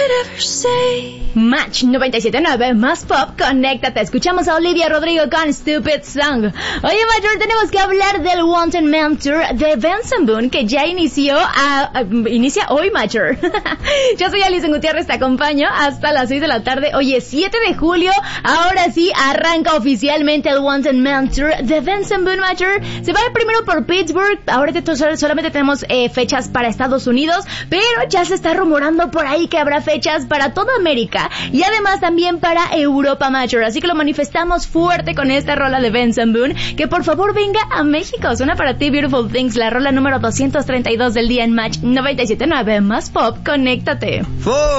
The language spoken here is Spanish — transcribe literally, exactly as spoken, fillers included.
Match noventa y siete punto nueve, más pop, conéctate. Escuchamos a Olivia Rodrigo con Stupid Song. Oye, Major, tenemos que hablar del Wanted Man Tour de Benson Boone, que ya inició a, a, inicia hoy, Major. Yo soy Alison Gutiérrez, te acompaño hasta las seis de la tarde. Oye, siete de julio, ahora sí arranca oficialmente el Wanted Man Tour de Benson Boone, Major. Se va primero por Pittsburgh, ahora solamente tenemos eh, fechas para Estados Unidos, pero ya se está rumorando por ahí que habrá fechas para toda América y además también para Europa, Major. Así que lo manifestamos fuerte con esta rola de Benson Boone, que por favor venga a México. Suena para ti Beautiful Things, la rola número doscientos treinta y dos del día en Match noventa y siete punto nueve, más pop, conéctate. For